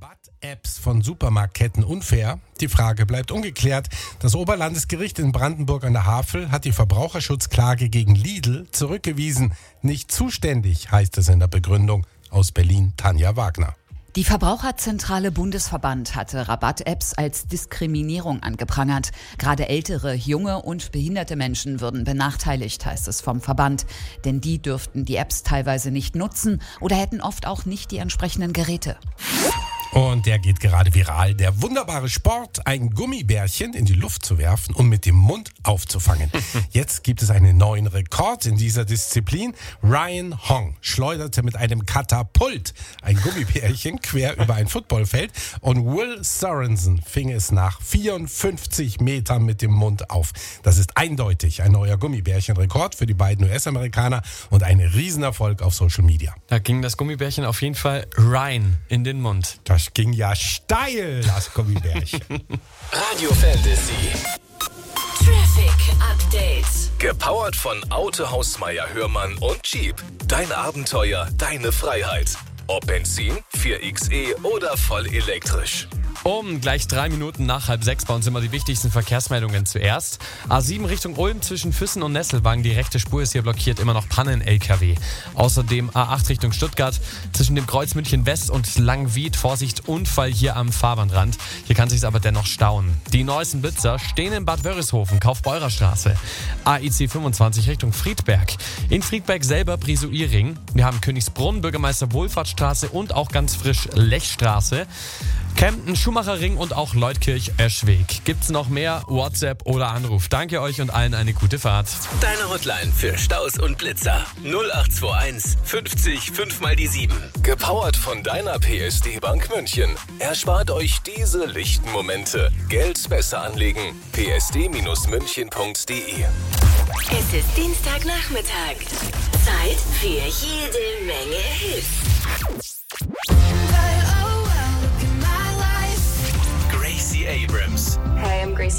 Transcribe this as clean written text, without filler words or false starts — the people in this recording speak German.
Rabatt-Apps von Supermarktketten unfair? Die Frage bleibt ungeklärt. Das Oberlandesgericht in Brandenburg an der Havel hat die Verbraucherschutzklage gegen Lidl zurückgewiesen. Nicht zuständig, heißt es in der Begründung. Aus Berlin Tanja Wagner. Die Verbraucherzentrale Bundesverband hatte Rabatt-Apps als Diskriminierung angeprangert. Gerade ältere, junge und behinderte Menschen würden benachteiligt, heißt es vom Verband. Denn die dürften die Apps teilweise nicht nutzen oder hätten oft auch nicht die entsprechenden Geräte. Und der geht gerade viral. Der wunderbare Sport, ein Gummibärchen in die Luft zu werfen und mit dem Mund aufzufangen. Jetzt gibt es einen neuen Rekord in dieser Disziplin. Ryan Hong schleuderte mit einem Katapult ein Gummibärchen quer über ein Footballfeld und Will Sorensen fing es nach 54 Metern mit dem Mund auf. Das ist eindeutig ein neuer Gummibärchenrekord für die beiden US-Amerikaner und ein Riesenerfolg auf Social Media. Da ging das Gummibärchen auf jeden Fall rein in den Mund. Das ging ja steil, das Gummibärchen. Radio Fantasy. Traffic Update. Gepowert von Autohaus Meier Hörmann und Jeep. Dein Abenteuer, deine Freiheit. Ob Benzin, 4xe oder voll elektrisch. Um gleich 3 Minuten nach 5:30 bei uns immer die wichtigsten Verkehrsmeldungen zuerst. A7 Richtung Ulm zwischen Füssen und Nesselwagen. Die rechte Spur ist hier blockiert, immer noch Pannen-LKW. Außerdem A8 Richtung Stuttgart zwischen dem Kreuz München West und Langwied. Vorsicht, Unfall hier am Fahrbahnrand. Hier kann sich's aber dennoch stauen. Die neuesten Blitzer stehen in Bad Wörishofen, Kaufbeurer Straße. AIC 25 Richtung Friedberg. In Friedberg selber Brisuiring. Wir haben Königsbrunn, Bürgermeister Wohlfahrtsstraße und auch ganz frisch Lechstraße. Kempten, Schumacherring und auch Leutkirch-Öschweg. Gibt's noch mehr? WhatsApp oder Anruf. Danke euch und allen eine gute Fahrt. Deine Hotline für Staus und Blitzer. 0821 50 5 mal die 7. Gepowert von deiner PSD-Bank München. Erspart euch diese lichten Momente. Geld besser anlegen. psd-münchen.de. Es ist Dienstagnachmittag. Zeit für jede Menge Hits.